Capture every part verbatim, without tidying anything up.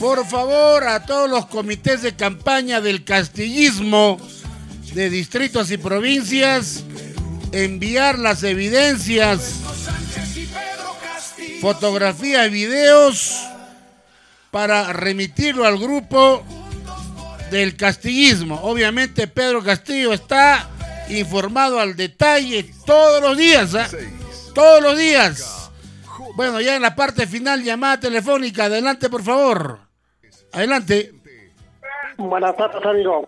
Por favor, a todos los comités de campaña del castillismo de distritos y provincias, enviar las evidencias, fotografías, videos, para remitirlo al grupo del castillismo. Obviamente Pedro Castillo está informado al detalle todos los días, ¿eh? Todos los días. Bueno, ya en la parte final, llamada telefónica. Adelante, por favor. Adelante. Buenas tardes, amigo.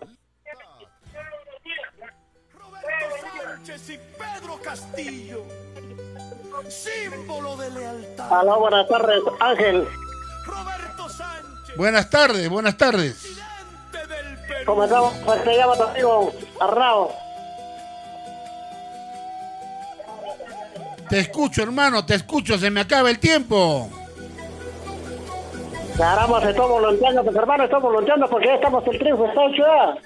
Roberto Sánchez y Pedro Castillo, símbolo de lealtad. Aló, buenas tardes, Ángel. Roberto Sánchez. Buenas tardes, buenas tardes. Presidente del Perú. ¿Cómo estamos? Pues te llama tu amigo Arrao. Te escucho, hermano, te escucho. Se me acaba el tiempo. Caramba, se está volunteando, pues hermano, está volunteando porque ya estamos el triunfo, está hecho ya.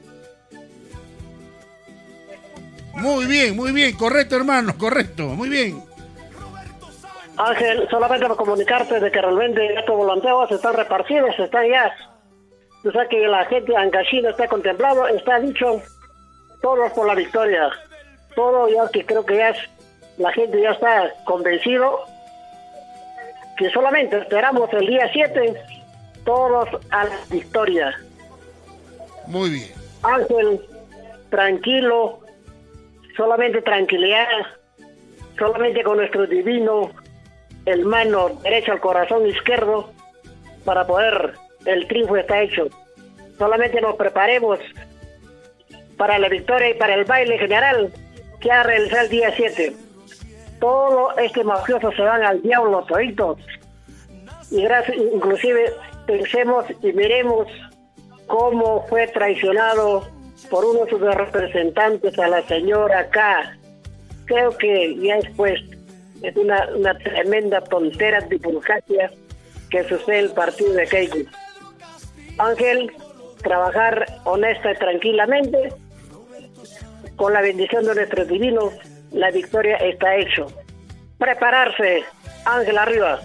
Muy bien, muy bien. Correcto, hermano, correcto. Muy bien. Ángel, solamente para comunicarte de que realmente estos volanteos están repartidos, están ya. Tú sabes que la gente ancashina está contemplado, está dicho, todos por la victoria. Todo ya que creo que ya es, la gente ya está convencido que solamente esperamos el día siete, todos a la victoria. Muy bien. Ángel, tranquilo, solamente tranquilidad, solamente con nuestro divino, el mano derecha al corazón izquierdo, para poder, el triunfo está hecho. Solamente nos preparemos para la victoria y para el baile general que va a realizar el día siete. Todos estos mafiosos se van al diablo toditos. Y gracias, inclusive pensemos y miremos cómo fue traicionado por uno de sus representantes a la señora K. Creo que ya después es una, una tremenda tontera de burocracia que sucede el partido de Keiko. Ángel, trabajar honesta y tranquilamente, con la bendición de nuestros divinos, la victoria está hecho. Prepararse, Ángel, arriba.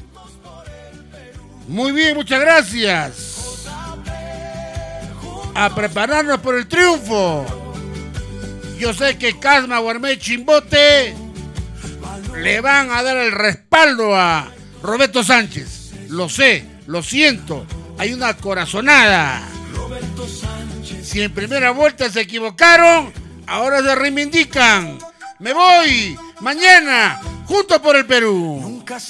Muy bien, muchas gracias. A prepararnos por el triunfo. Yo sé que Casma, Guarmé, Chimbote le van a dar el respaldo a Roberto Sánchez. Lo sé, lo siento. Hay una corazonada. Si en primera vuelta se equivocaron, ahora se reivindican. Me voy mañana, juntos por el Perú.